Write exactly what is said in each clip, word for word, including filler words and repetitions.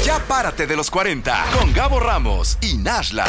Ya párate de los cuarenta con Gabo Ramos y Nashla.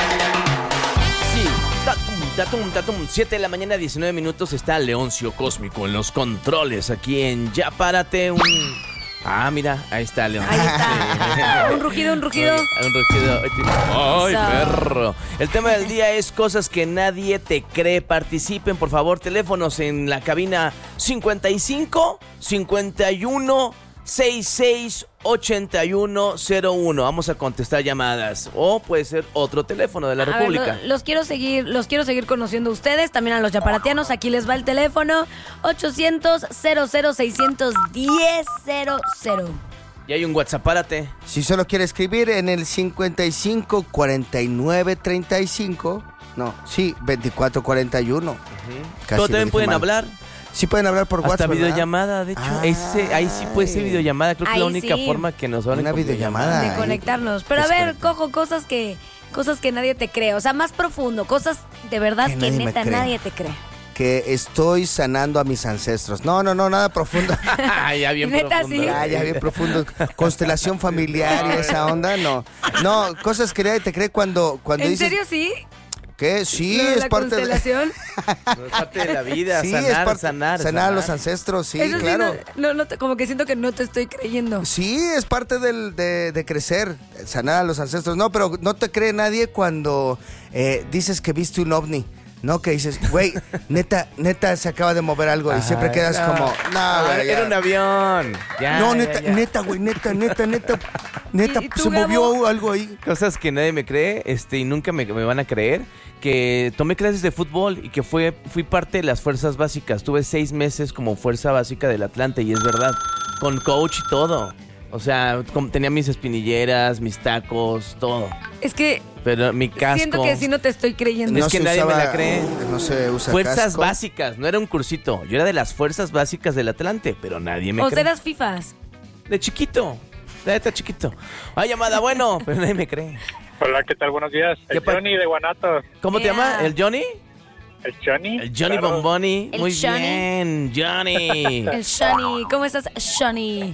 Sí, tatum, tatum, tatum. siete de la mañana, diecinueve minutos. Está Leoncio Cósmico en los controles aquí en Ya Párate. Un... Ah, mira, ahí está León. Ahí está. Un rugido, un rugido. Un rugido. Ay, perro. El tema del día es cosas que nadie te cree. Participen, por favor. Teléfonos en la cabina cincuenta y cinco, cincuenta y uno, sesenta y seis, ochenta y uno cero uno. Vamos a contestar llamadas. O puede ser otro teléfono de la A República. ver, lo- los quiero seguir, los quiero seguir conociendo a ustedes, también a los yaparatianos. Aquí les va el teléfono ochocientos, cero cero, seiscientos diez, cero cero. Y hay un WhatsApp, párate. Si solo quiere escribir en el cincuenta y cinco, cuarenta y nueve, treinta y cinco. No, sí, veinticuatro, cuarenta y uno. Casi Pero lo también dije pueden mal. hablar. Sí pueden hablar por Hasta WhatsApp, ¿verdad? videollamada, de hecho. Ah, Ese, ahí sí puede ser videollamada. Creo que es la Ahí única sí. forma que nos hablan Una con videollamada. De Ay, conectarnos. Pero a ver, desconectar. cojo cosas que cosas que nadie te cree, o sea, más profundo, cosas de verdad Que que, nadie me neta cree. nadie te cree. Que estoy sanando a mis ancestros. No, no, no, nada profundo. Ah, ya bien Neta, profundo. sí. Ya, ya bien profundo. Constelación familiar y esa onda, no. No, cosas que nadie te cree cuando, cuando ¿En dices... serio sí? ¿Qué? Sí, Lo de es la parte de... constelación. No, es parte de la vida. Sí, sanar, es parte... sanar, Sanar a los ancestros, sí, Eso sí, claro. no, no, no te- como que siento que no te estoy creyendo. Sí, es parte del, de, de crecer, sanar a los ancestros. No, pero no te cree nadie cuando eh, dices que viste un ovni. No, que dices, güey, neta, neta se acaba de mover algo y siempre Ay, quedas no. como, no, güey, ya". Era un avión. Ya, No, ya, neta, ya. neta, güey, neta, neta, neta, neta, ¿Y- y tú, se Gabo? movió algo ahí. Cosas que nadie me cree, este, y nunca me, me van a creer, que tomé clases de fútbol y que fue, fui parte de las fuerzas básicas. Tuve seis meses como fuerza básica del Atlante y es verdad, con coach y todo. O sea, como tenía mis espinilleras, mis tacos, todo. Es que Pero mi casco. siento que sí no te estoy creyendo. Es que se nadie me usaba- la cree. No se usa Fuerzas casco. básicas, no era un cursito. Yo era de las fuerzas básicas del Atlante, pero nadie me O cree. serás fifas. De chiquito. De neta chiquito. Hay llamada, bueno, pero nadie me cree. Hola, ¿qué tal? Buenos días. ¿Qué El pa- Johnny de Guanatos. ¿Cómo te Yeah. llama? ¿El Johnny? ¿El Johnny? El Johnny Claro. Bomboni. El Muy Johnny. bien, Johnny. El Shani. ¿Cómo estás, Shani?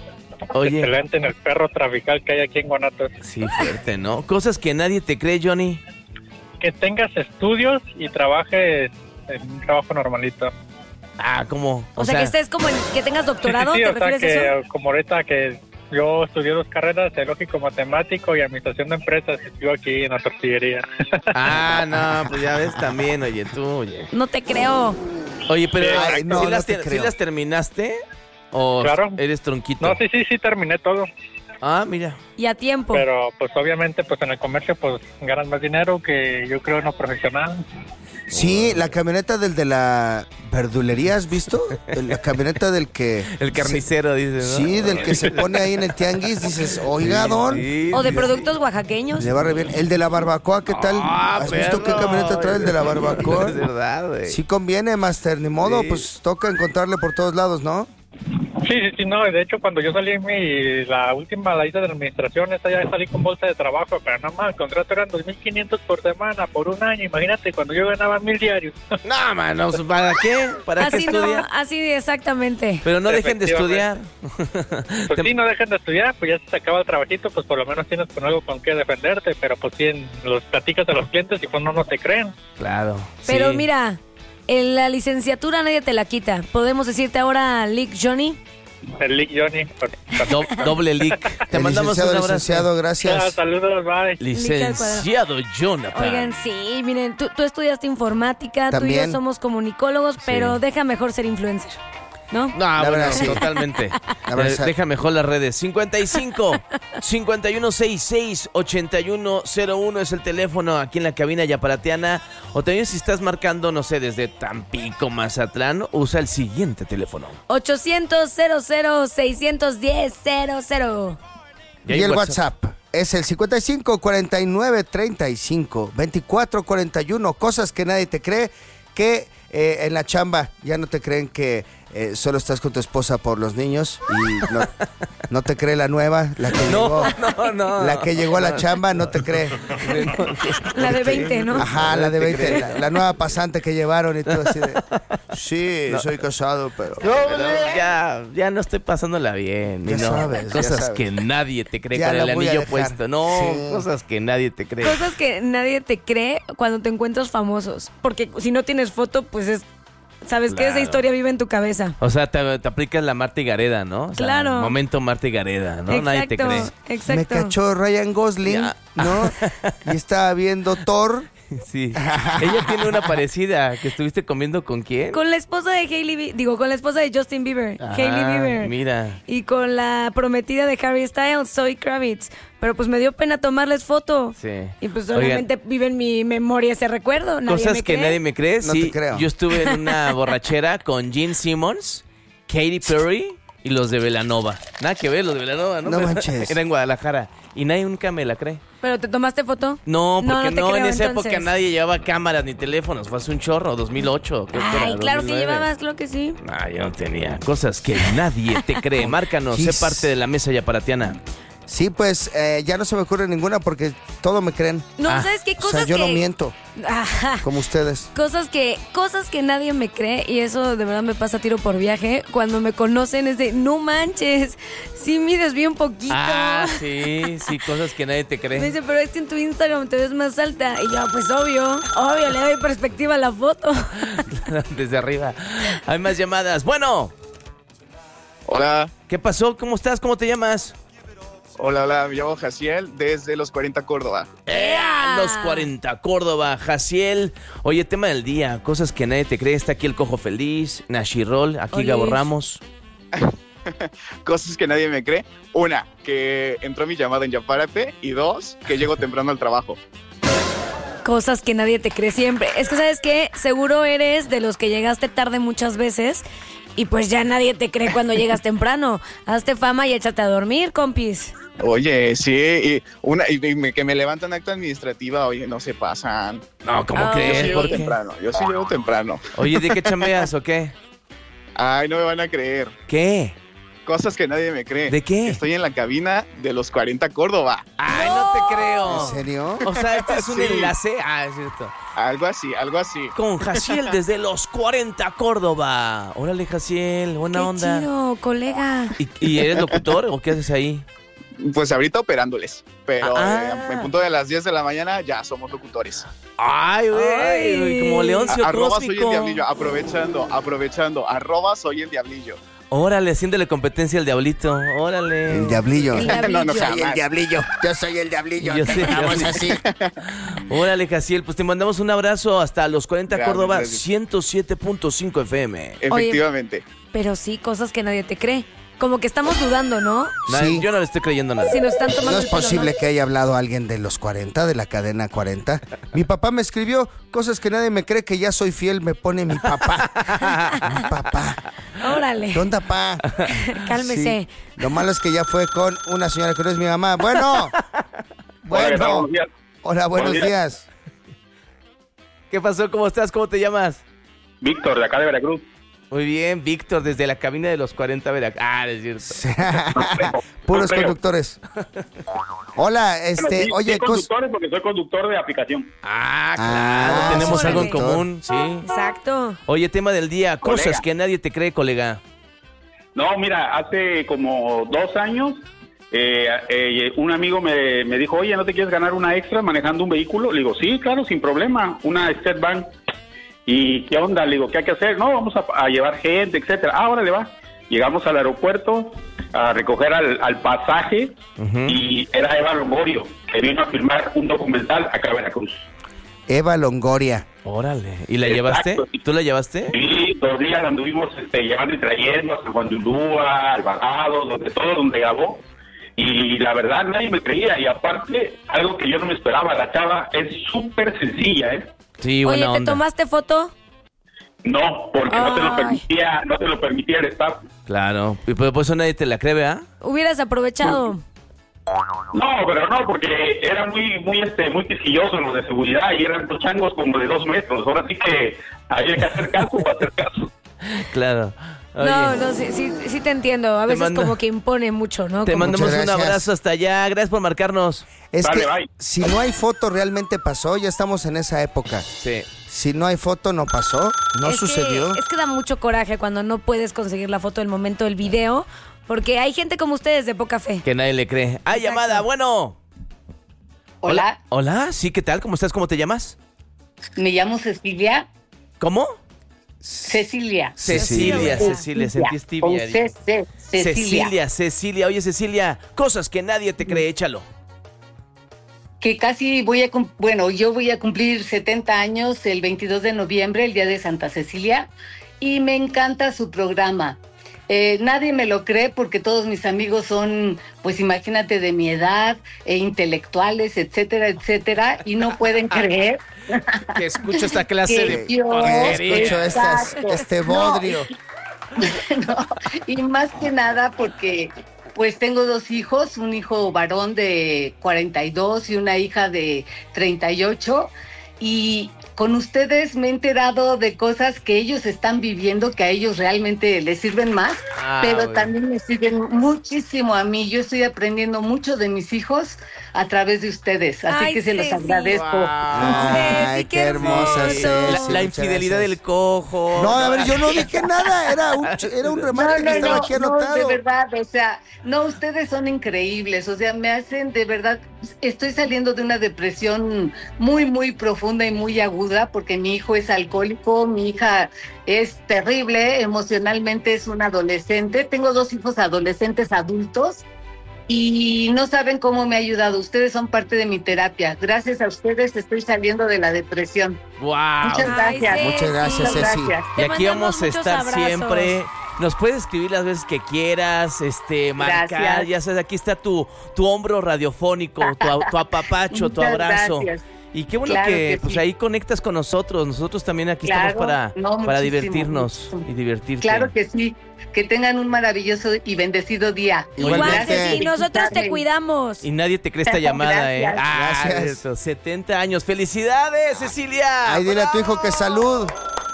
Oye, Excelente en el perro trafical que hay aquí en Guanatos. sí, fuerte, ¿no? Cosas que nadie te cree, Johnny. Que tengas estudios y trabajes en un trabajo normalito. Ah, ¿cómo? O, sea, que estés como en, que tengas doctorado, Sí, sí, sí, ¿te o sea refieres a eso? que como ahorita que yo estudié dos carreras, de lógico matemático y administración de empresas, y estoy aquí en la tortillería. Ah, no, pues ya ves también, oye, tú, oye. No te creo. Oye, pero Sí, ¿sí, no, no las, te te- creo. ¿sí las terminaste? ¿O Claro. eres tronquito? No, sí, sí, sí, terminé todo. Ah, mira. Y a tiempo. Pero pues obviamente pues en el comercio pues ganas más dinero que yo creo en lo profesional. Sí, la camioneta del de la verdulería, ¿has visto? La camioneta del que... El carnicero, dice, ¿no? Sí, del que se pone ahí en el tianguis, dices, oiga, don, Sí, O de sí. productos oaxaqueños. le va re bien. El de la barbacoa, ¿qué tal? Ah, ¿Has visto qué perro. camioneta trae el de la barbacoa? Es verdad, güey. Sí conviene, Master, ni modo, Sí. pues toca encontrarle por todos lados, ¿no? Sí, sí, sí, no, de hecho cuando yo salí mi, la última, la hice de administración, esa ya salí con bolsa de trabajo, pero nada más, el contrato eran dos mil quinientos por semana, por un año, imagínate, cuando yo ganaba mil diarios. No, mano, ¿para qué? ¿Para qué Así no, estudiar? así exactamente. Pero no dejen de estudiar. Pues Te- sí, no dejen de estudiar, pues ya se te acaba el trabajito, pues por lo menos tienes con algo con qué defenderte, pero pues sí, en- los platicas a los clientes y pues no, no te creen. Claro. Pero sí. mira, en la licenciatura nadie te la quita. ¿Podemos decirte ahora Lick Johnny? El Lick Johnny. pues, Do- doble leak. Te El mandamos un licenciado, abrazo. licenciado, ya, gracias. saludos, bye. Licenciado Jonathan. Oigan, sí, miren, tú, tú estudiaste informática, tú y También. yo somos comunicólogos, pero deja mejor ser influencer, ¿no? No, bueno, verdad, sí. totalmente. La verdad, Eh, sí. deja mejor las redes. cincuenta y cinco, cincuenta y uno, sesenta y seis, ochenta y uno cero uno es el teléfono aquí en la cabina yaparateana. O también si estás marcando, no sé, desde Tampico, Mazatlán, usa el siguiente teléfono. ochocientos, cero cero, seiscientos diez, cero cero. Y el WhatsApp es el cincuenta y cinco, cuarenta y nueve, treinta y cinco, veinticuatro, cuarenta y uno. Cosas que nadie te cree, que eh, en la chamba ya no te creen que eh, solo estás con tu esposa por los niños y no, no te cree la nueva, la que No, llegó, no, no. la que llegó a la chamba, no te cree. La de veinte, ¿no? Ajá, la de te veinte, cree. la, la nueva pasante que llevaron y todo así de, sí, soy casado, pero... Pero ya, ya no estoy pasándola bien. Ya y no, sabes, ya cosas sabes. que nadie te cree Ya con la el voy a anillo dejar. puesto. No, Sí. cosas que nadie te cree. Cosas que nadie te cree cuando te encuentras famosos. Porque si no tienes foto, pues es... ¿Sabes qué? Claro. Esa historia vive en tu cabeza. O sea, te, te aplicas la Marta y Gareda, ¿no? O sea, Claro. Momento Marta y Gareda, ¿no? Exacto, Nadie te cree. exacto. Me cachó Ryan Gosling, Ya. ¿no? Y estaba viendo Thor. Sí. Ella tiene una parecida. ¿Que estuviste comiendo con quién? Con la esposa de Hailey, Bi- digo, con la esposa de Justin Bieber, Ah, Hailey Bieber. Mira. Y con la prometida de Harry Styles, Zoe Kravitz. Pero pues me dio pena tomarles foto. Sí. Y pues Oigan, obviamente vive en mi memoria ese recuerdo. Nadie cosas me que cree. nadie me cree. No Sí, te creo. yo estuve en una borrachera con Gene Simmons, Katy Perry y los de Belanova. Nada que ver, los de Belanova, ¿no? No Pero manches. Era en Guadalajara. Y nadie nunca me la cree. ¿Pero te tomaste foto? No, porque te no, en creo, esa entonces. época nadie llevaba cámaras ni teléfonos. Fue hace un chorro, dos mil ocho. creo que Ay, era, claro que dos mil nueve. llevabas, claro que sí. Ah, yo no tenía. Cosas que nadie te cree. Márcanos, sé His- parte de la mesa yaparatiana. Sí, pues eh, ya no se me ocurre ninguna porque todo me creen. No, Ah, ¿sabes qué O cosas sea, yo que... no miento, Ajá. como ustedes. Cosas que, cosas que nadie me cree, y eso de verdad me pasa tiro por viaje. Cuando me conocen es de, no manches, sí mides bien poquito. Ah, sí, sí, cosas que nadie te Me cree. dice, pero es que en tu Instagram te ves más alta. Y yo, pues obvio, obvio, le doy perspectiva a la foto. Desde arriba. Hay más llamadas. Bueno, Hola, ¿qué pasó? ¿Cómo estás? ¿Cómo te llamas? hola, hola, me llamo Jaciel desde Los cuarenta Córdoba. ¡Ea! Los cuarenta, Córdoba, Jaciel. Oye, tema del día, cosas que nadie te cree. Está aquí el Cojo Feliz, Nashirol, aquí Olis. Gabo Ramos. Cosas que nadie me cree. Una, que entró mi llamada en Yapárate. Y dos, que llego temprano al trabajo. Cosas que nadie te cree siempre. Es que, ¿sabes qué? Seguro eres de los que llegaste tarde muchas veces y pues ya nadie te cree cuando llegas temprano. Hazte fama y échate a dormir, compis. Oye, sí, y, una, y me- que me levantan acta administrativa, oye, no se pasan. No, ¿cómo Ah. Yo sí crees? llego ¿Por qué? temprano, yo sí llego temprano. Oye, ¿de qué chambeas o qué? Ay, no me van a creer. ¿Qué? Cosas que nadie me cree. ¿De qué? Estoy en la cabina de Los cuarenta Córdoba. Ay, no te creo. ¿En serio? O sea, este es un Sí. enlace. Ah, es cierto. Algo así, algo así. Con Jaciel desde Los cuarenta, Córdoba. Órale, Jaciel, buena Qué onda. chido, colega. ¿Y, y eres locutor o qué haces ahí? Pues ahorita operándoles. Pero Ah. eh, en punto de las diez de la mañana ya somos locutores. Ay, güey, Ay. como Leoncio A- arroba soy Cósmico. el diablillo, aprovechando, aprovechando, arroba soy el diablillo. Órale, haciéndole competencia al diablito. Órale. El diablillo. El diablillo. No, no, Soy el jamás. diablillo. Yo soy el diablillo. Yo Te soy el llamamos diablillo. así. Órale, Jaciel, pues te mandamos un abrazo hasta Los cuarenta Gracias, Córdoba, gracias. ciento siete punto cinco F M. Efectivamente. Pero sí, cosas que nadie te cree. Como que estamos dudando, ¿no? Nadie- Sí. Yo no le estoy creyendo nada. Si nos están tomando No es el pelo, posible que haya hablado alguien de los cuarenta, de la cadena cuarenta. Mi papá me escribió cosas que nadie me cree que ya soy fiel, me pone mi papá. Mi papá. Órale. ¿Qué onda, pa? Cálmese. Sí. Lo malo es que ya fue con una señora que no es mi mamá. Bueno. Bueno. Buenos días. Hola, buenos Buenos días. ¿Qué pasó? ¿Cómo estás? ¿Cómo te llamas? Víctor, de acá de Veracruz. Muy bien, Víctor, desde la cabina de Los cuarenta, Veracruz. Ah, es cierto. Puros Creo. conductores. Hola, Bueno, este, sí, oye, sí, cos- conductores porque soy conductor de aplicación. Ah, claro, Ah, tenemos órale. algo en común, sí. Exacto. Oye, tema del día, Colega. cosas que nadie te cree, colega. No, mira, hace como dos años eh, eh, un amigo me, me dijo, oye, ¿no te quieres ganar una extra manejando un vehículo? Le digo, sí, claro, sin problema, una State Bank. ¿Y qué onda? Le digo, ¿qué hay que hacer? No, vamos a, a llevar gente, etcétera. Ah, órale, va. Llegamos al aeropuerto a recoger al, al pasaje Ujú. y era Eva Longorio, que vino a filmar un documental acá a Veracruz. Eva Longoria. Órale. ¿Y la Exacto. llevaste? ¿Tú la llevaste? Sí, dos días la anduvimos este, llevando y trayendo a San Juan de Ulúa, Alvarado, donde todo, donde grabó. Y la verdad nadie me creía. Y aparte, algo que yo no me esperaba, la chava es súper sencilla, ¿eh? Sí, Oye, buena ¿te onda. tomaste foto? No, porque no te lo Ay. permitía, no te lo permitía el staff. Claro. Y por por eso nadie te la cree, ¿verdad? Hubieras aprovechado. No, pero no, porque era muy, muy, este, muy quisquilloso los de seguridad y eran dos changos como de dos metros. Ahora sí que había que hacer caso o hacer caso. Claro. Oye, No, no, sí, sí, sí te entiendo. A Te veces mando- como que impone mucho, ¿no? te Como- mandamos Muchas un gracias. abrazo hasta allá. Gracias por marcarnos. Es Vale, que bye. si no hay foto, realmente pasó. Ya estamos en esa época. Sí. Si no hay foto, no pasó. No es sucedió. Que, es que da mucho coraje cuando no puedes conseguir la foto del momento del video, porque hay gente como ustedes de poca fe. Que nadie le cree. ¡Ay, Exacto. llamada! Bueno. Hola, Hola. Sí, ¿qué tal? ¿Cómo estás? ¿Cómo te llamas? me llamo Cecilia. ¿Cómo? Cecilia. Cecilia, Cecilia. Sentí Con tibia. C, C, Cecilia. Cecilia, Cecilia. Oye, Cecilia, cosas que nadie te cree, échalo. Que casi voy a, cum- bueno, yo voy a cumplir setenta años el veintidós de noviembre, el día de Santa Cecilia, y me encanta su programa. Eh, nadie me lo cree porque todos mis amigos son, pues imagínate, de mi edad, e intelectuales, etcétera, etcétera, y no pueden creer Que escucho esta clase que de yo porquería. Escucho estas- Exacto. este No, bodrio. No, y más que nada porque pues tengo dos hijos, un hijo varón de cuarenta y dos y una hija de treinta y ocho, y con ustedes me he enterado de cosas que ellos están viviendo que a ellos realmente les sirven más, Ah, pero bueno. también me sirven muchísimo a mí. Yo estoy aprendiendo mucho de mis hijos a través de ustedes, así Ay, que se los Ceci. agradezco. Ay, Ceci, qué hermosa, hermoso. Ceci. La, muchas la infidelidad gracias. del cojo. No, a ver, yo no dije nada. Era un, ch- era un remate que estaba aquí no, anotado. de verdad, o sea, no, ustedes son increíbles, o sea, me hacen de verdad, estoy saliendo de una depresión muy, muy profunda y muy aguda, porque mi hijo es alcohólico, mi hija es terrible, emocionalmente es una adolescente, tengo dos hijos adolescentes adultos, y no saben cómo me ha ayudado. Ustedes son parte de mi terapia. Gracias a ustedes estoy saliendo de la depresión. Wow. Muchas Ay, gracias. Ceci. Muchas gracias, Muchas Ceci. gracias. Y Te aquí mandamos vamos a muchos estar abrazos. siempre. Nos puedes escribir las veces que quieras, este, marcar, Gracias. ya sabes, aquí está tu, tu hombro radiofónico, tu, a- tu apapacho, tu Muchas abrazo. gracias. Y qué bueno Claro que, que pues sí. ahí conectas con nosotros. Nosotros también aquí Claro, estamos para, no, para muchísimo, divertirnos muchísimo. y divertirte. Claro que sí. Que tengan un maravilloso y bendecido día. Igual, Igualmente. Ceci, nosotros te cuidamos. Y nadie te cree esta llamada, ¿eh? Gracias. Ah, Gracias. eso, setenta años. ¡Felicidades, Cecilia! Ay, dile a tu hijo que salud.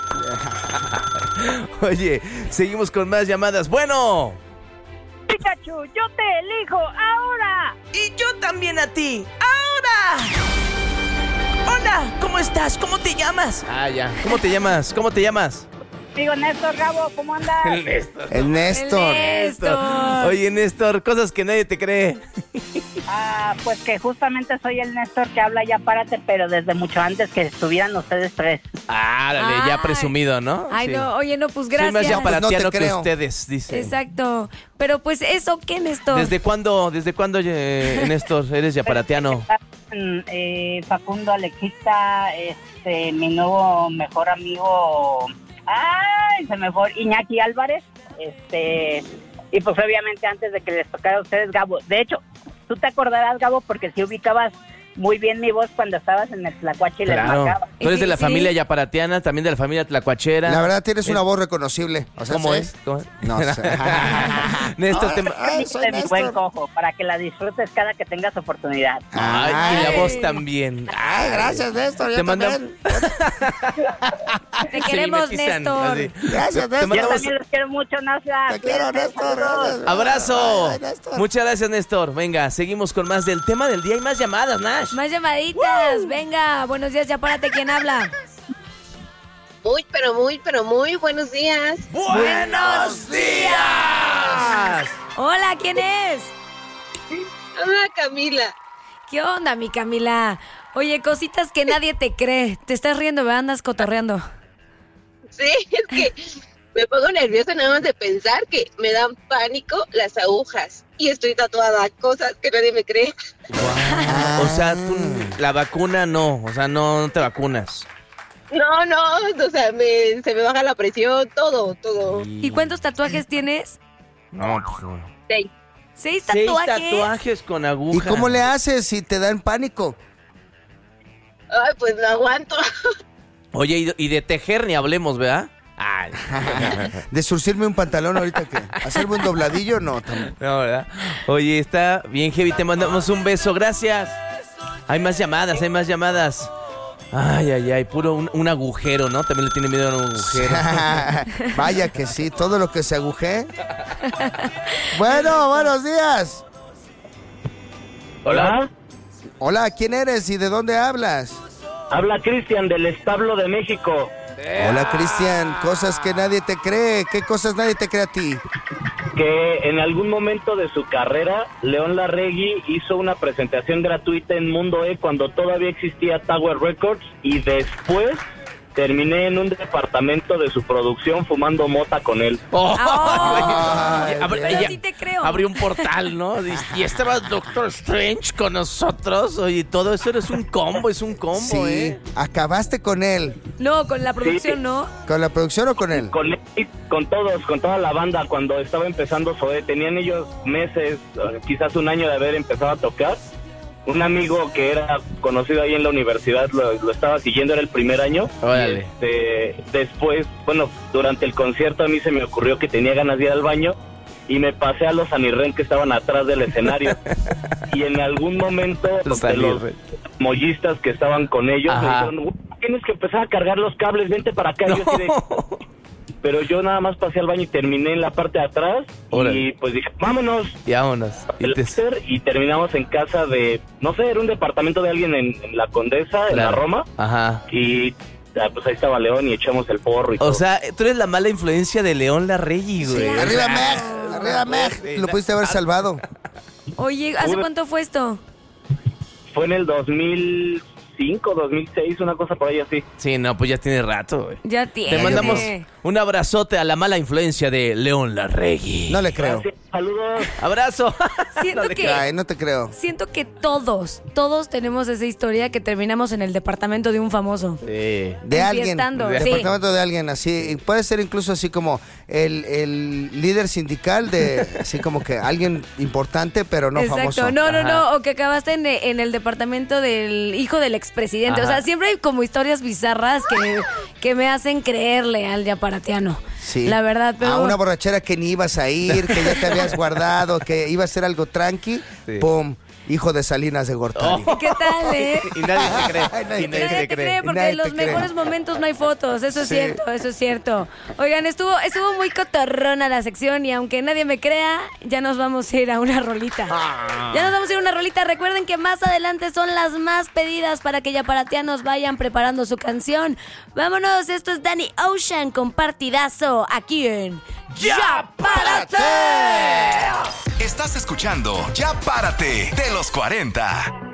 Oye, seguimos con más llamadas. Bueno. Pikachu, yo te elijo ahora. Y yo también a ti. ¡Ahora! Hola, ¿cómo estás? ¿Cómo te llamas? Ah, ya. ¿Cómo te llamas? ¿Cómo te llamas? Digo, Néstor, Gabo, ¿cómo andas? Néstor. El Néstor. El Néstor. Oye, Néstor, cosas que nadie te cree. Ah, pues que justamente soy el Néstor que habla Ya Párate, pero desde mucho antes que estuvieran ustedes tres. Ah, dale, ya Ay. presumido, ¿no? Ay, Sí. no, oye, no, pues Soy más gracias. ya para Pues no ti te que creo. ustedes, dice. Exacto. Pero pues eso, ¿qué, Néstor? ¿Desde cuándo, desde cuándo, eh, Néstor, eres yaparatiano? Mm, eh, Facundo Alexista, este, mi nuevo mejor amigo, ay, se me fue, Iñaki Álvarez, este, y pues obviamente antes de que les tocara a ustedes, Gabo. De hecho, tú te acordarás, Gabo, porque si ubicabas muy bien mi voz cuando estabas en el Tlacuache y les Claro. marcaba. Tú eres de la Sí, sí. familia yaparatiana, también de la familia tlacuachera. La verdad, tienes Es- una voz reconocible. O sea, ¿Cómo ¿sí? es? ¿Cómo es? No sé. Néstor, te... Ay, soy de mi buen Néstor. cojo, para que la disfrutes cada que tengas oportunidad. Ay, y la Ay. voz también. Ay, gracias, Néstor. Yo Te manda- también. Te Se queremos, mimetizan, Néstor. así. Gracias, Te Néstor. Yo mandamos también los quiero mucho, Nasia. Te quiero, Cuídense, Néstor. saludos. Gracias. Abrazo. Ay, Néstor. Muchas gracias, Néstor. Venga, seguimos con más del tema del día. Hay más llamadas, Nash. Más llamaditas. Venga, buenos días, ya párate. ¿Quién habla? Muy, pero muy, pero muy buenos días. ¡Buenos días! Hola, ¿quién es? Hola, Camila. ¿Qué onda, mi Camila? Oye, cositas que nadie te cree. Te estás riendo, ¿verdad? Andas cotorreando. Sí, es que me pongo nerviosa nada más de pensar que me dan pánico las agujas. Y estoy tatuada, cosas que nadie me cree. O sea, tú, la vacuna no, o sea, no, no te vacunas. No, no, o sea, me, se me baja la presión, todo, todo. ¿Y cuántos tatuajes tienes? No, pues no. Seis. ¿Seis Seis tatuajes? tatuajes con aguja. ¿Y cómo le haces si te dan pánico? Ay, pues no aguanto. Oye, y de, y de tejer ni hablemos, ¿verdad? Ay, De surcirme un pantalón ahorita que hacerme un dobladillo, no. tam- no, ¿verdad? Oye, está bien heavy, te mandamos un beso, gracias. Hay más llamadas, hay más llamadas. Ay, ay, ay, puro un, un agujero, ¿no? También le tiene miedo a un agujero. Vaya que sí, todo lo que se aguje. Bueno, buenos días. Hola. Hola, ¿quién eres y de dónde hablas? Habla Cristian del establo de México. Hola, Cristian. Cosas que nadie te cree. ¿Qué cosas nadie te cree a ti? Que en algún momento de su carrera, León Larregui hizo una presentación gratuita en Mundo E cuando todavía existía Tower Records y después terminé en un departamento de su producción fumando mota con él. Oh, Ay, Abri- pero ya- sí te creo. Abrió un portal, ¿no? Y, y estaba Doctor Strange con nosotros. Oye, todo eso es un combo, es un combo, Sí, ¿eh? acabaste con él. No, con la producción Sí. no. ¿Con la producción o con él? Con él, con todos, con toda la banda, cuando estaba empezando Zoé, tenían ellos meses, eh, quizás un año de haber empezado a tocar. Un amigo que era conocido ahí en la universidad lo, lo estaba siguiendo, era el primer año. Órale. Y, este, después, bueno, durante el concierto a mí se me ocurrió que tenía ganas de ir al baño y me pasé a los Anirren que estaban atrás del escenario. Y en algún momento Los de los Anirren. mollistas que estaban con ellos me Ajá. dijeron, tienes que empezar a cargar los cables, vente para acá. Y yo así de, pero yo nada más pasé al baño y terminé en la parte de atrás. Órale. Y pues dije, vámonos. Y vámonos. Y El te- after, y terminamos en casa de, no sé, era un departamento de alguien en, en la Condesa, en la Claro. Roma. Ajá. Y ah, pues ahí estaba León y echamos el porro y todo. O sea, tú eres la mala influencia de León Larregui, güey. Sí. Arriba Meg, arriba Meg. Lo pudiste haber salvado. Oye, ¿hace cuánto fue esto? Fue en el dos mil cinco, dos mil seis, una cosa por ahí así. Sí, no, pues ya tiene rato, güey. Ya tiene. Te mandamos un abrazote a la mala influencia de León Larregui. No le creo. Gracias, saludos. Abrazo. Siento No le que- Ay, no te creo. Siento que todos, todos tenemos esa historia que terminamos en el departamento de un famoso. Sí. De alguien. Enfiestando, Del sí. departamento de alguien así. Y puede ser incluso así como el, el líder sindical de, así como que alguien importante, pero no Exacto, famoso. no, no, Ajá. no, o que acabaste en, en el departamento del hijo del expresidente. O Ajá. sea, siempre hay como historias bizarras que, que me hacen creerle al yaparatiano. Sí. La verdad, pero... A una borrachera que ni ibas a ir, que ya te habías guardado, que iba a ser algo tranqui. Sí. ¡Pum! Hijo de Salinas de Gortari. Oh. ¿Qué tal, eh? Y nadie te cree. Ay, nadie Y te nadie Nadie te te cree cree. porque Nadie en los te cree. mejores momentos no hay fotos, eso es Sí. cierto, eso es cierto. Oigan, estuvo, estuvo muy cotorrona la sección y aunque nadie me crea, ya nos vamos a ir a una rolita. Ah. Ya nos vamos a ir a una rolita. Recuerden que más adelante son las más pedidas para que yaparatianos vayan preparando su canción. Vámonos, esto es Danny Ocean con Partidazo aquí en ¡Ya Párate! Estás escuchando Ya Párate de los cuarenta.